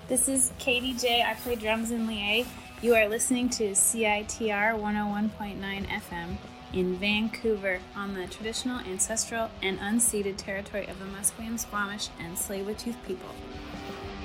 This is Katie J. I play drums in Lié. You are listening to CITR 101.9 FM in Vancouver on the traditional, ancestral, and unceded territory of the Musqueam, Squamish, and Tsleil-Waututh people.